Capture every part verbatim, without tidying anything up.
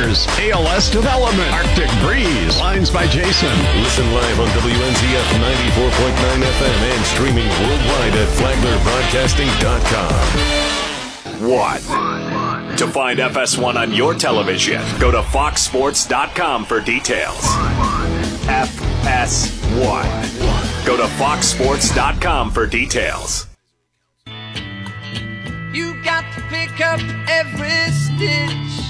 Raiders, A L S Development, Arctic Breeze, Lines by Jason. Listen live on W N Z F ninety-four point nine F M and streaming worldwide at Flagler Broadcasting dot com. One. To find F S one on your television, go to Fox Sports dot com for details. F S one. Go to Fox Sports dot com for details. You got to pick up every stitch.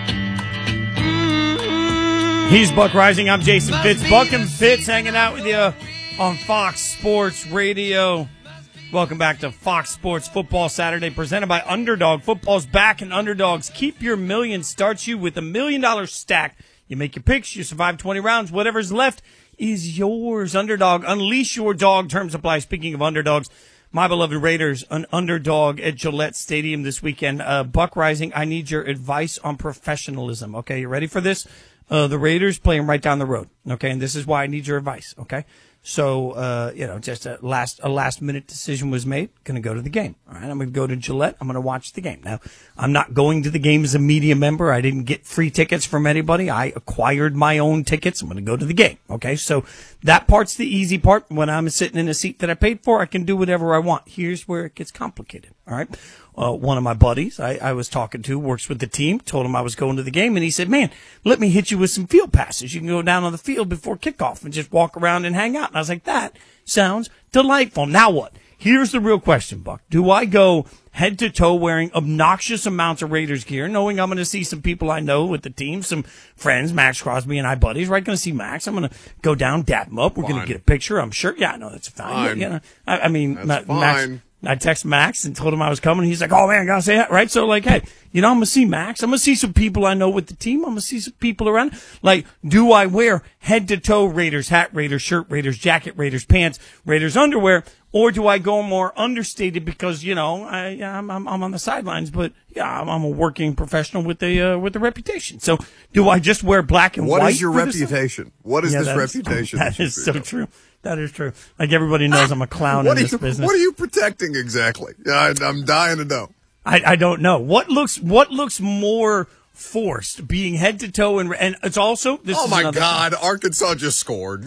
Mm-hmm. He's Buck Rising. I'm Jason Fitz. Buck and Fitz hanging out with you on Fox Sports Radio. Welcome back to Fox Sports Football Saturday, presented by Underdog. Football's back, and Underdogs Keep Your Million starts you with a million dollar stack. You make your picks, you survive twenty rounds. Whatever's left is yours. Underdog, unleash your dog. Terms apply. Speaking of underdogs, my beloved Raiders, an underdog at Gillette Stadium this weekend. Uh, Buck Rising, I need your advice on professionalism. Okay, you ready for this? Uh, the Raiders playing right down the road. Okay, and this is why I need your advice. Okay, so uh, you know, just a last a last minute decision was made. Going to go to the game. All right, I'm going to go to Gillette. I'm going to watch the game. Now, I'm not going to the game as a media member. I didn't get free tickets from anybody. I acquired my own tickets. I'm going to go to the game. Okay, so that part's the easy part. When I'm sitting in a seat that I paid for, I can do whatever I want. Here's where it gets complicated. All right. Uh, one of my buddies I, I was talking to works with the team, told him I was going to the game, and he said, man, let me hit you with some field passes. You can go down on the field before kickoff and just walk around and hang out. And I was like, that sounds delightful. Now what? Here's the real question, Buck. Do I go head to toe wearing obnoxious amounts of Raiders gear, knowing I'm going to see some people I know with the team, some friends, Max Crosby and I buddies, right? Going to see Max. I'm going to go down, dap him up. We're going to get a picture. I'm sure. Yeah, I know that's fine. fine. You know, I, I mean, That's Ma- Max. fine. I text Max and told him I was coming. He's like, oh, man, I got to say that, right? So, like, hey, you know, I'm going to see Max. I'm going to see some people I know with the team. I'm going to see some people around. Like, do I wear head-to-toe Raiders hat, Raiders shirt, Raiders jacket, Raiders pants, Raiders underwear, or do I go more understated because, you know, I, I'm, I'm, I'm on the sidelines, but, yeah, I'm, I'm a working professional with a, uh, with a reputation. So, do I just wear black and What white? is your for this? reputation? What is Yeah, this that is- reputation? That you is so feel? true. That is true. Like, everybody knows I'm a clown What in are this you, business. What are you protecting exactly? I, I'm dying to know. I, I don't know what looks what looks more forced, being head to toe, and and it's also this. Oh is my another- God! Arkansas just scored.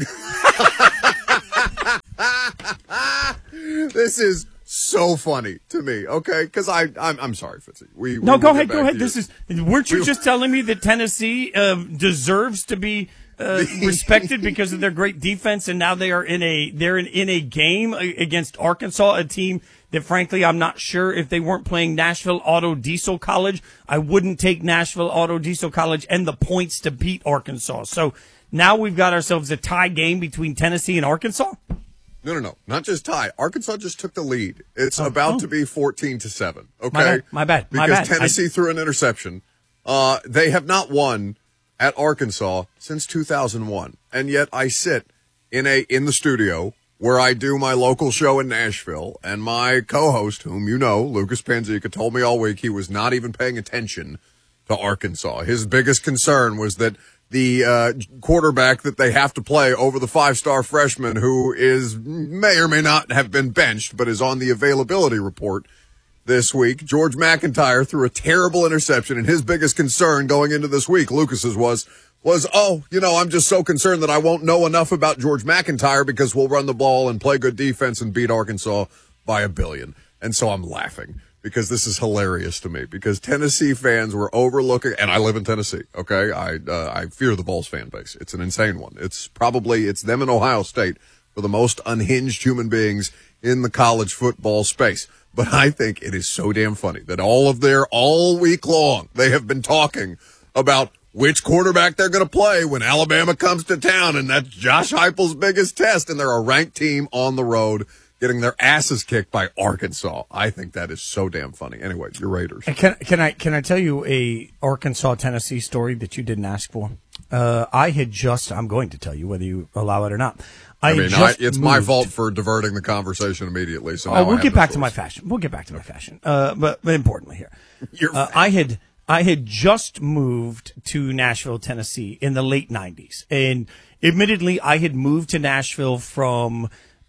This is so funny to me. Okay, because I I'm, I'm sorry, Fitzy. We No, we go will ahead, get go back ahead. to This you. is. Weren't you We- just telling me that Tennessee uh, deserves to be uh, respected because of their great defense, and now they are in a they're in, in a game against Arkansas, a team that, frankly, I'm not sure if they weren't playing Nashville Auto Diesel College, I wouldn't take Nashville Auto Diesel College and the points to beat Arkansas. So now we've got ourselves a tie game between Tennessee and Arkansas. No, no, no, not just tie. Arkansas just took the lead. It's Oh, about oh. to be fourteen to seven. Okay, My bad, my bad, my because bad. Tennessee I- threw an interception. Uh, they have not won at Arkansas since two thousand one, and yet I sit in a in the studio where I do my local show in Nashville, and my co-host, whom you know, Lucas Panzica, told me all week he was not even paying attention to Arkansas. His biggest concern was that the uh, quarterback that they have to play over the five-star freshman, who is may or may not have been benched, but is on the availability report this week, George McIntyre, threw a terrible interception, and his biggest concern going into this week, Lucas's, was, was, oh, you know, I'm just so concerned that I won't know enough about George McIntyre because we'll run the ball and play good defense and beat Arkansas by a billion. And so I'm laughing because this is hilarious to me because Tennessee fans were overlooking, and I live in Tennessee, okay? I, uh, I fear the Vols fan base. It's an insane one. It's probably, it's them in Ohio State for the most unhinged human beings in the college football space. But I think it is so damn funny that all of their, all week long, they have been talking about which quarterback they're going to play when Alabama comes to town, and that's Josh Heupel's biggest test, and they're a ranked team on the road getting their asses kicked by Arkansas. I think that is so damn funny. Anyway, your Raiders. Can, can I can I tell you a Arkansas Tennessee story that you didn't ask for? Uh, I had just, I'm going to tell you whether you allow it or not. I, I mean, had I, just it's my moved. fault for diverting the conversation immediately. So Oh, now I we'll have get no back to choice. my fashion. We'll get back to my fashion. Uh, but, but importantly here, You're uh, I had I had just moved to Nashville, Tennessee in the late nineties, and admittedly, I had moved to Nashville from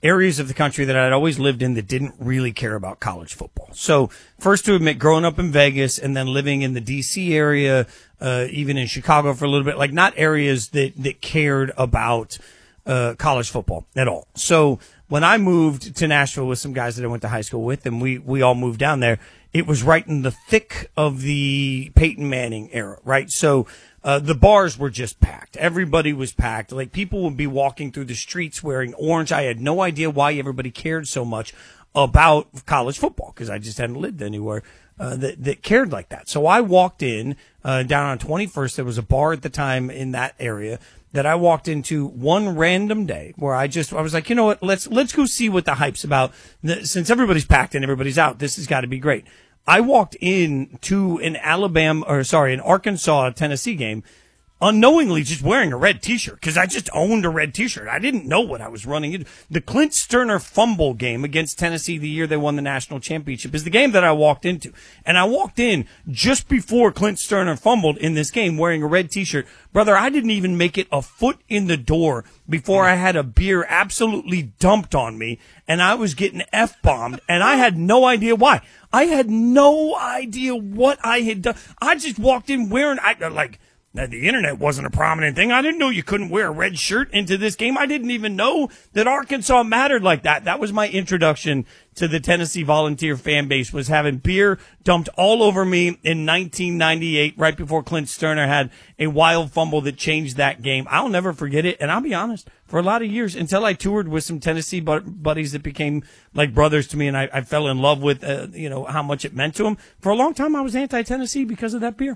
areas of the country that I'd always lived in that didn't really care about college football. So first to admit, growing up in Vegas and then living in the D C area, uh, even in Chicago for a little bit, like not areas that, that cared about uh, college football at all. So when I moved to Nashville with some guys that I went to high school with, and we, we all moved down there, it was right in the thick of the Peyton Manning era, right? So uh, the bars were just packed. Everybody was packed. Like, people would be walking through the streets wearing orange. I had no idea why everybody cared so much about college football, because I just hadn't lived anywhere uh, that, that cared like that. So I walked in uh, down on twenty-first. There was a bar at the time in that area that I walked into one random day where I just, I was like, you know what, let's, let's go see what the hype's about. Since everybody's packed and everybody's out, this has got to be great. I walked in to an Alabama, or sorry, an Arkansas-Tennessee game, unknowingly just wearing a red T-shirt, because I just owned a red T-shirt. I didn't know what I was running into. The Clint Sterner fumble game against Tennessee the year they won the national championship is the game that I walked into. And I walked in just before Clint Sterner fumbled in this game wearing a red T-shirt. Brother, I didn't even make it a foot in the door before I had a beer absolutely dumped on me, and I was getting F-bombed, and I had no idea why. I had no idea what I had done. I just walked in wearing, I like, Now, the internet wasn't a prominent thing. I didn't know you couldn't wear a red shirt into this game. I didn't even know that Arkansas mattered like that. That was my introduction to the Tennessee Volunteer fan base, was having beer dumped all over me in nineteen ninety-eight, right before Clint Sterner had a wild fumble that changed that game. I'll never forget it. And I'll be honest, for a lot of years, until I toured with some Tennessee buddies that became like brothers to me, and I, I fell in love with, uh, you know, how much it meant to them. For a long time, I was anti-Tennessee because of that beer.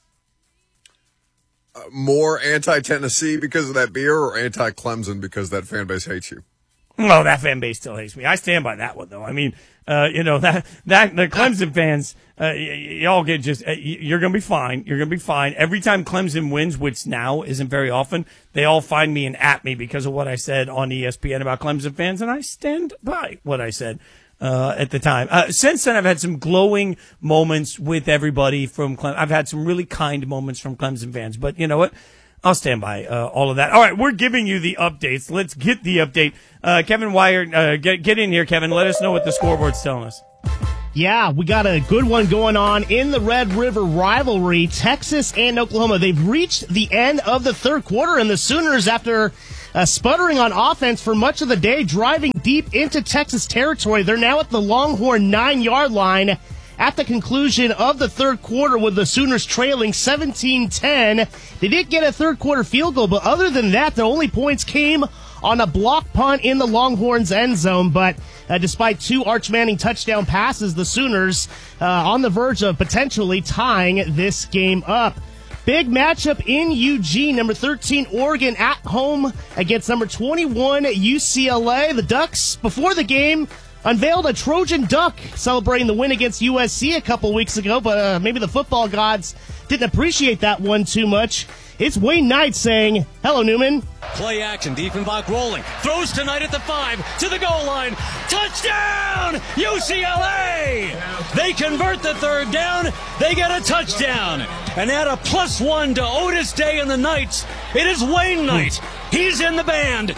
Uh, more anti-Tennessee because of that beer, or anti-Clemson because that fan base hates you? Well, that fan base still hates me. I stand by that one, though. I mean, uh, you know, that, that, the Clemson fans, uh, y- y- y'all get just, uh, y- you're going to be fine. You're going to be fine. Every time Clemson wins, which now isn't very often, they all find me and at me because of what I said on E S P N about Clemson fans, and I stand by what I said. Uh, at the time. Uh, since then, I've had some glowing moments with everybody from Clemson. I've had some really kind moments from Clemson fans, but you know what? I'll stand by uh, all of that. All right, we're giving you the updates. Let's get the update. Uh, Kevin Wire, uh, get, get in here, Kevin. Let us know what the scoreboard's telling us. Yeah, we got a good one going on in the Red River rivalry. Texas and Oklahoma, they've reached the end of the third quarter, and the Sooners, after uh, sputtering on offense for much of the day, driving deep into Texas territory, they're now at the Longhorn nine-yard line at the conclusion of the third quarter, with the Sooners trailing seventeen ten. They did get a third-quarter field goal, but other than that, the only points came on a block punt in the Longhorns' end zone. But uh, despite two Arch Manning touchdown passes, the Sooners uh, on the verge of potentially tying this game up. Big matchup in Eugene. Number thirteen, Oregon at home against number twenty-one, U C L A. The Ducks, before the game, unveiled a Trojan duck celebrating the win against U S C a couple weeks ago, but uh, maybe the football gods didn't appreciate that one too much. It's Wayne Knight saying, hello, Newman. Play action, Diefenbach rolling. Throws tonight at the five, to the goal line. Touchdown, U C L A! They convert the third down. They get a touchdown. And add a plus one to Otis Day and the Knights. It is Wayne Knight. He's in the band.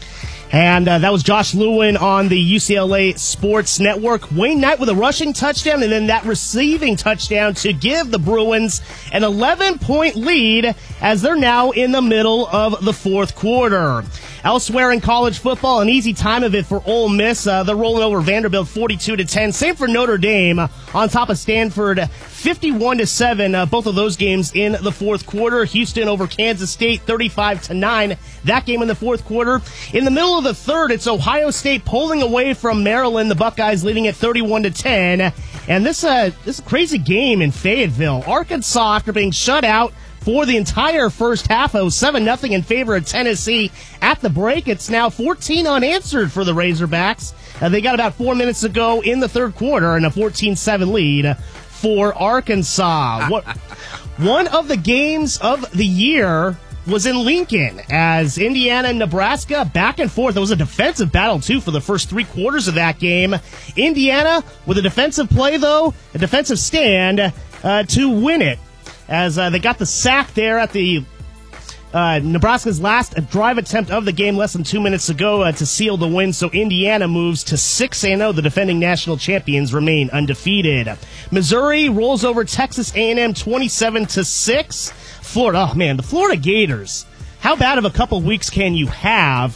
And uh, that was Josh Lewin on the U C L A Sports Network. Wayne Knight with a rushing touchdown, and then that receiving touchdown to give the Bruins an eleven-point lead as they're now in the middle of the fourth quarter. Elsewhere in college football, an easy time of it for Ole Miss. Uh, they're rolling over Vanderbilt forty-two to ten. Same for Notre Dame on top of Stanford fifty-one to seven. Uh, both of those games in the fourth quarter. Houston over Kansas State thirty-five to nine. That game in the fourth quarter. In the middle of the third, it's Ohio State pulling away from Maryland. The Buckeyes leading at thirty-one to ten. And this uh this crazy game in Fayetteville. Arkansas, after being shut out for the entire first half, it was seven nothing in favor of Tennessee. At the break, it's now fourteen unanswered for the Razorbacks. Uh, they got about four minutes to go in the third quarter and a fourteen seven lead for Arkansas. What, one of the games of the year was in Lincoln as Indiana and Nebraska back and forth. It was a defensive battle, too, for the first three quarters of that game. Indiana with a defensive play, though, a defensive stand uh, to win it, as uh, they got the sack there at the Uh, Nebraska's last drive attempt of the game less than two minutes ago uh, to seal the win, so Indiana moves to six and oh. The defending national champions remain undefeated. Missouri rolls over Texas A and M twenty-seven to six. Florida, oh man, the Florida Gators. How bad of a couple weeks can you have?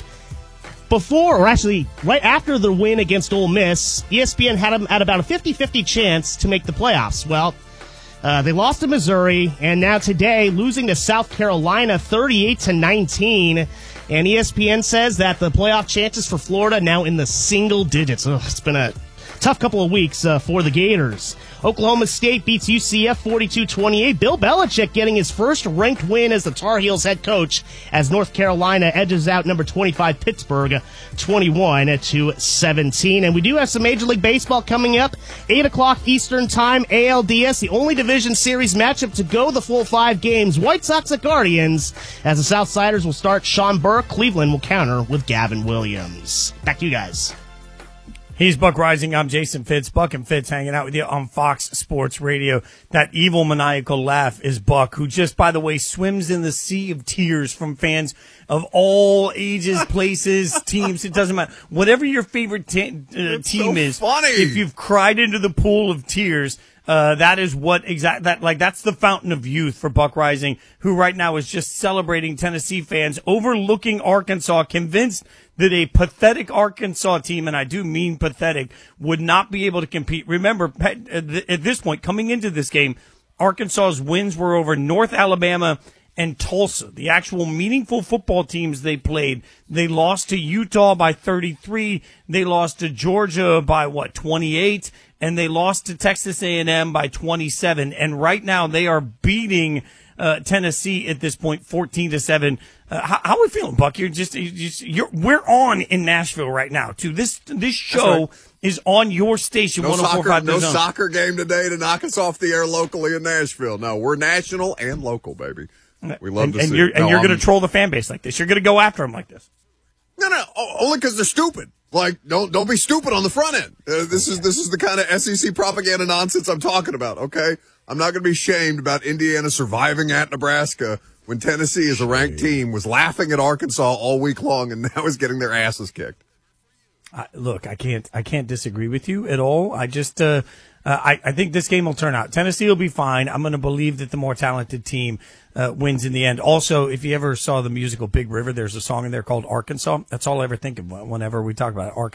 Before, or actually right after the win against Ole Miss, E S P N had them at about a fifty-fifty chance to make the playoffs. Well, Uh, they lost to Missouri, and now today losing to South Carolina thirty-eight to nineteen. And E S P N says that the playoff chances for Florida now in the single digits. Ugh, it's been a tough couple of weeks uh, for the Gators. Oklahoma State beats U C F forty-two twenty-eight. Bill Belichick getting his first ranked win as the Tar Heels head coach as North Carolina edges out number twenty-five Pittsburgh twenty-one to seventeen. And we do have some Major League Baseball coming up. eight o'clock Eastern Time, A L D S, the only division series matchup to go the full five games. White Sox at Guardians. As the Southsiders will start Sean Burke, Cleveland will counter with Gavin Williams. Back to you guys. He's Buck Rising. I'm Jason Fitz. Buck and Fitz hanging out with you on Fox Sports Radio. That evil, maniacal laugh is Buck, who just, by the way, swims in the sea of tears from fans of all ages, places, teams. It doesn't matter. Whatever your favorite te- uh, team so is, funny. If you've cried into the pool of tears, Uh, that is what exact that like that's the fountain of youth for Buck Rising, who right now is just celebrating Tennessee fans, overlooking Arkansas, convinced that a pathetic Arkansas team, and I do mean pathetic, would not be able to compete. Remember, at this point, coming into this game, Arkansas's wins were over North Alabama and Tulsa, the actual meaningful football teams they played. They lost to Utah by thirty-three. They lost to Georgia by, what, twenty-eight? And they lost to Texas A and M by twenty-seven. And right now they are beating uh, Tennessee at this point, fourteen to seven. Uh, how, how are we feeling, Buck? You're just, you're just you're, we're on in Nashville right now, too. This this show right. is on your station. No soccer, no zone. soccer game today to knock us off the air locally in Nashville. No, we're national and local, baby. We love and, to and see you're, it. And no, you're I'm, going to troll the fan base like this. You're going to go after them like this. No, no, only because they're stupid. Like, don't don't be stupid on the front end. Uh, this is this is the kind of S E C propaganda nonsense I'm talking about. Okay, I'm not going to be shamed about Indiana surviving at Nebraska when Tennessee, as a ranked team, was laughing at Arkansas all week long and now is getting their asses kicked. Uh, look, I can't I can't disagree with you at all. I just uh, uh, I I think this game will turn out. Tennessee will be fine. I'm going to believe that the more talented team uh, wins in the end. Also, if you ever saw the musical Big River, there's a song in there called Arkansas. That's all I ever think of whenever we talk about it. Arkansas.